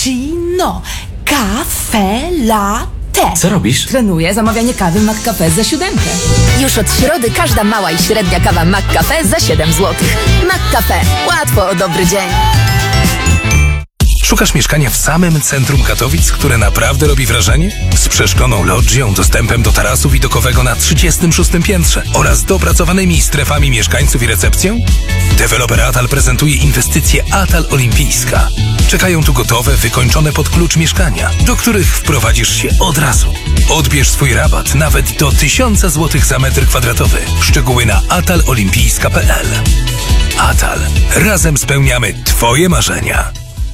cappuccino, caffè latte. Co robisz? Trenuję zamawianie kawy McCafe za 7. Już od środy każda mała i średnia kawa McCafe za 7 zł. McCafe. Łatwo o dobry dzień. Szukasz mieszkania w samym centrum Katowic, które naprawdę robi wrażenie? Z przeszkloną lodżią, dostępem do tarasu widokowego na 36. piętrze oraz dopracowanymi strefami mieszkańców i recepcją? Deweloper Atal prezentuje inwestycje Atal Olimpijska. Czekają tu gotowe, wykończone pod klucz mieszkania, do których wprowadzisz się od razu. Odbierz swój rabat nawet do 1000 zł za metr kwadratowy. Szczegóły na atalolimpijska.pl. Atal. Razem spełniamy Twoje marzenia.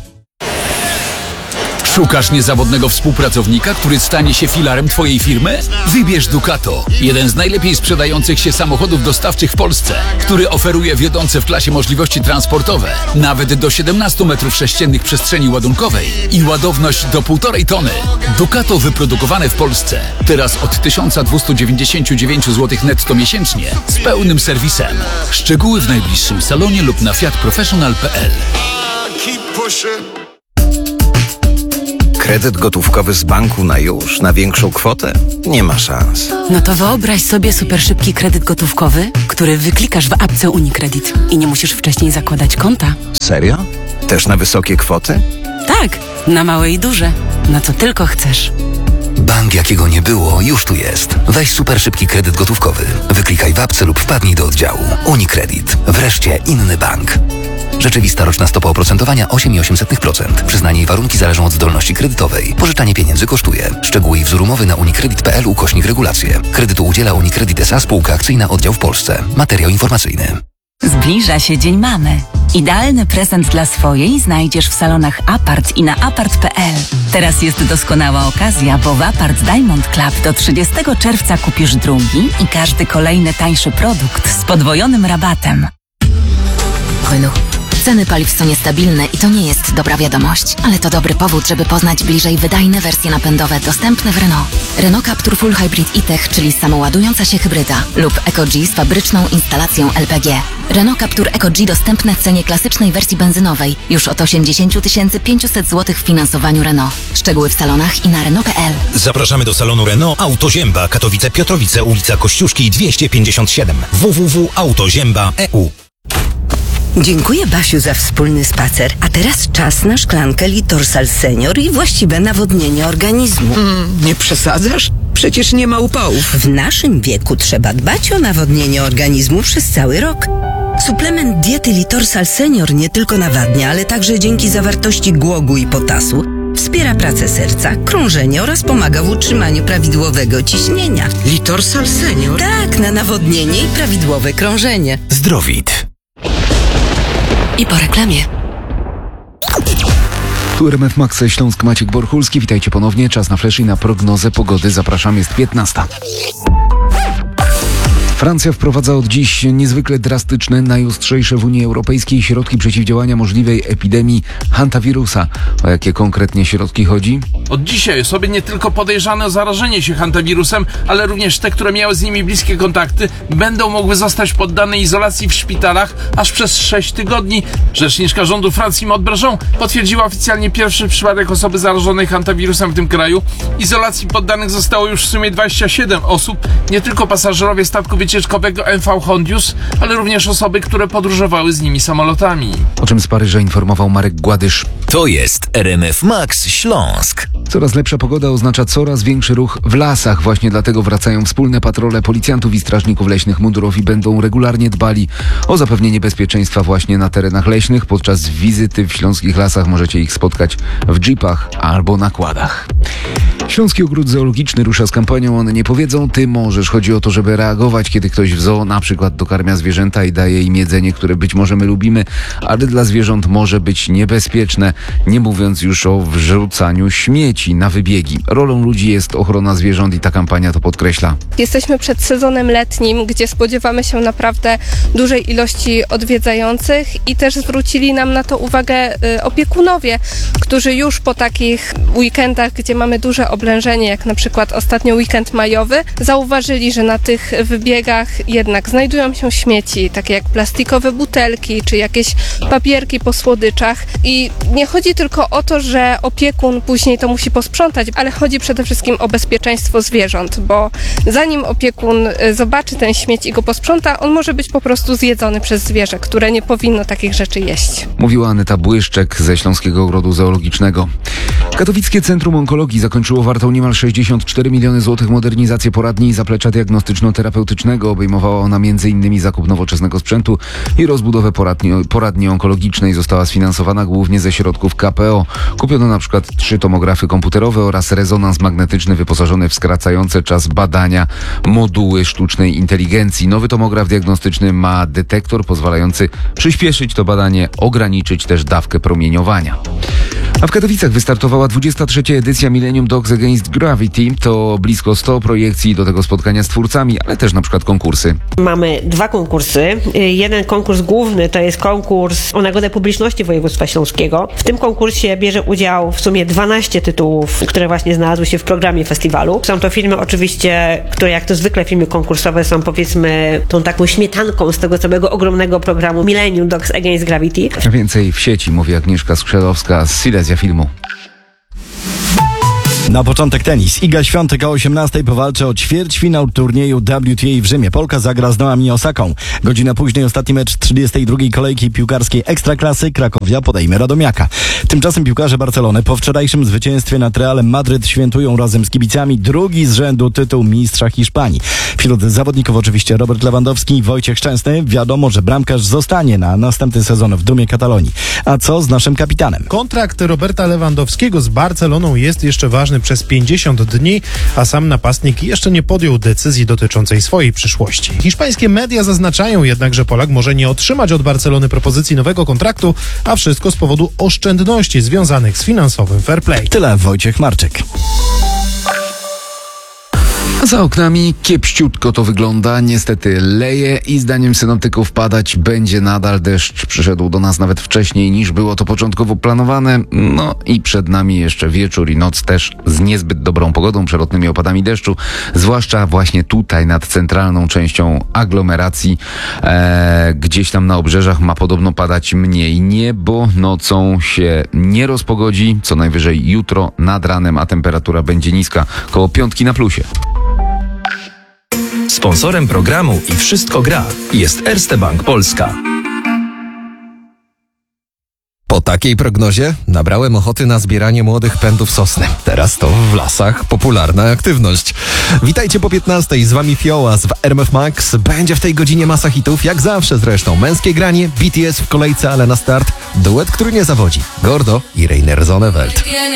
Szukasz niezawodnego współpracownika, który stanie się filarem Twojej firmy? Wybierz Ducato, jeden z najlepiej sprzedających się samochodów dostawczych w Polsce, który oferuje wiodące w klasie możliwości transportowe, nawet do 17 m3 przestrzeni ładunkowej i ładowność do 1,5 tony. Ducato wyprodukowane w Polsce, teraz od 1299 zł netto miesięcznie, z pełnym serwisem. Szczegóły w najbliższym salonie lub na fiatprofessional.pl. Kredyt gotówkowy z banku na już, na większą kwotę? Nie ma szans. No to wyobraź sobie super szybki kredyt gotówkowy, który wyklikasz w apce UniCredit i nie musisz wcześniej zakładać konta. Serio? Też na wysokie kwoty? Tak, na małe i duże. Na co tylko chcesz. Bank jakiego nie było, już tu jest. Weź super szybki kredyt gotówkowy. Wyklikaj w apce lub wpadnij do oddziału. UniCredit. Wreszcie inny bank. Rzeczywista roczna stopa oprocentowania 8,8%. Przyznanie i warunki zależą od zdolności kredytowej. Pożyczanie pieniędzy kosztuje. Szczegóły i wzór umowy na unicredit.pl/regulacje. Kredytu udziela UniCredit S.A. Spółka akcyjna, oddział w Polsce. Materiał informacyjny. Zbliża się Dzień Mamy. Idealny prezent dla swojej znajdziesz w salonach Apart i na apart.pl. Teraz jest doskonała okazja, bo w Apart Diamond Club do 30 czerwca kupisz drugi i każdy kolejny tańszy produkt z podwojonym rabatem. Ceny paliw są niestabilne i to nie jest dobra wiadomość, ale to dobry powód, żeby poznać bliżej wydajne wersje napędowe dostępne w Renault. Renault Captur Full Hybrid e-Tech, czyli samoładująca się hybryda, lub EcoG z fabryczną instalacją LPG. Renault Captur EcoG dostępne w cenie klasycznej wersji benzynowej już od 80 500 zł w finansowaniu Renault. Szczegóły w salonach i na Renault.pl. Zapraszamy do salonu Renault Autozięba, Katowice-Piotrowice, ulica Kościuszki 257. www.autozięba.eu. Dziękuję, Basiu, za wspólny spacer. A teraz czas na szklankę Litorsal Senior i właściwe nawodnienie organizmu. Nie przesadzasz? Przecież nie ma upałów. W naszym wieku trzeba dbać o nawodnienie organizmu przez cały rok. Suplement diety Litorsal Senior nie tylko nawadnia, ale także dzięki zawartości głogu i potasu wspiera pracę serca, krążenie oraz pomaga w utrzymaniu prawidłowego ciśnienia. Litorsal Senior? Tak, na nawodnienie i prawidłowe krążenie. Zdrowit. I po reklamie. Tu RMF Max Śląsk, Maciek Borchulski. Witajcie ponownie. Czas na flash i na prognozę pogody. Zapraszam, jest 15. Francja wprowadza od dziś niezwykle drastyczne, najostrzejsze w Unii Europejskiej środki przeciwdziałania możliwej epidemii hantawirusa. O jakie konkretnie środki chodzi? Od dzisiaj osoby nie tylko podejrzane o zarażenie się hantawirusem, ale również te, które miały z nimi bliskie kontakty, będą mogły zostać poddane izolacji w szpitalach aż przez 6 tygodni. Rzeczniczka rządu Francji Maud Breton potwierdziła oficjalnie pierwszy przypadek osoby zarażonej hantawirusem w tym kraju. Izolacji poddanych zostało już w sumie 27 osób, nie tylko pasażerowie statku wycieczkowego MV Hondius, ale również osoby, które podróżowały z nimi samolotami. O czym z Paryża informował Marek Gładysz. To jest RMF Max Śląsk. Coraz lepsza pogoda oznacza coraz większy ruch w lasach. Właśnie dlatego wracają wspólne patrole policjantów i strażników leśnych. Mundurowi będą regularnie dbali o zapewnienie bezpieczeństwa właśnie na terenach leśnych. Podczas wizyty w śląskich lasach możecie ich spotkać w jeepach albo na kładach. Śląski Ogród Zoologiczny rusza z kampanią One nie powiedzą, ty możesz. Chodzi o to, żeby reagować, kiedy ktoś w zoo na przykład dokarmia zwierzęta i daje im jedzenie, które być może my lubimy, ale dla zwierząt może być niebezpieczne, nie mówiąc już o wrzucaniu śmieci na wybiegi. Rolą ludzi jest ochrona zwierząt i ta kampania to podkreśla. Jesteśmy przed sezonem letnim, gdzie spodziewamy się naprawdę dużej ilości odwiedzających i też zwrócili nam na to uwagę opiekunowie, którzy już po takich weekendach, gdzie mamy duże oblężenie, jak na przykład ostatnio weekend majowy, zauważyli, że na tych wybiegach jednak znajdują się śmieci, takie jak plastikowe butelki, czy jakieś papierki po słodyczach. I nie chodzi tylko o to, że opiekun później to musi posprzątać, ale chodzi przede wszystkim o bezpieczeństwo zwierząt, bo zanim opiekun zobaczy ten śmieć i go posprząta, on może być po prostu zjedzony przez zwierzę, które nie powinno takich rzeczy jeść. Mówiła Aneta Błyszczek ze Śląskiego Ogrodu Zoologicznego. Katowickie Centrum Onkologii zakończyło wartą niemal 64 miliony złotych modernizację poradni i zaplecza diagnostyczno-terapeutycznego. Obejmowała ona m.in. zakup nowoczesnego sprzętu i rozbudowę poradni onkologicznej. Została sfinansowana głównie ze środków KPO. Kupiono na przykład 3 tomografy komputerowe oraz rezonans magnetyczny wyposażony w skracające czas badania moduły sztucznej inteligencji. Nowy tomograf diagnostyczny ma detektor pozwalający przyspieszyć to badanie, ograniczyć też dawkę promieniowania. A w Katowicach wystartowała 23. edycja Millennium Dogs Against Gravity. To blisko 100 projekcji do tego spotkania z twórcami, ale też na przykład konkursy. Mamy 2 konkursy. Jeden konkurs główny to jest konkurs o Nagrodę Publiczności Województwa Śląskiego. W tym konkursie bierze udział w sumie 12 tytułów, które właśnie znalazły się w programie festiwalu. Są to filmy oczywiście, które jak to zwykle filmy konkursowe są powiedzmy tą taką śmietanką z tego całego ogromnego programu Millennium Dogs Against Gravity. Więcej w sieci, mówi Agnieszka Skrzelowska z Silesia Filmu. Na początek tenis. Iga Świątek o 18:00 powalczy o ćwierćfinał turnieju WTA w Rzymie. Polka zagra z Naomi Osaką. Godzinę później ostatni mecz 32. kolejki piłkarskiej Ekstraklasy. Krakowia podejmie Radomiaka. Tymczasem piłkarze Barcelony po wczorajszym zwycięstwie nad Realem Madryt świętują razem z kibicami drugi z rzędu tytuł mistrza Hiszpanii. Wśród zawodników oczywiście Robert Lewandowski i Wojciech Szczęsny. Wiadomo, że bramkarz zostanie na następny sezon w dumie Katalonii. A co z naszym kapitanem? Kontrakt Roberta Lewandowskiego z Barceloną jest jeszcze ważny przez 50 dni, a sam napastnik jeszcze nie podjął decyzji dotyczącej swojej przyszłości. Hiszpańskie media zaznaczają jednak, że Polak może nie otrzymać od Barcelony propozycji nowego kontraktu, a wszystko z powodu oszczędności związanych z finansowym fair play. Tyle Wojciech Marczyk. Za oknami kiepściutko to wygląda, niestety leje i zdaniem synoptyków padać będzie nadal. Deszcz przyszedł do nas nawet wcześniej niż było to początkowo planowane. No i przed nami jeszcze wieczór i noc też z niezbyt dobrą pogodą, przelotnymi opadami deszczu, zwłaszcza właśnie tutaj nad centralną częścią aglomeracji. Gdzieś tam na obrzeżach ma podobno padać mniej. Niebo nocą się nie rozpogodzi, co najwyżej jutro nad ranem, a temperatura będzie niska, koło 5 na plusie. Sponsorem programu i Wszystko gra jest Erste Bank Polska. Po takiej prognozie nabrałem ochoty na zbieranie młodych pędów sosny. Teraz to w lasach popularna aktywność. Witajcie po 15:00, z wami Fiołas w RMF Max. Będzie w tej godzinie masa hitów, jak zawsze zresztą. Męskie granie, BTS w kolejce, ale na start duet, który nie zawodzi. Gordo i Rainer Zonneveld.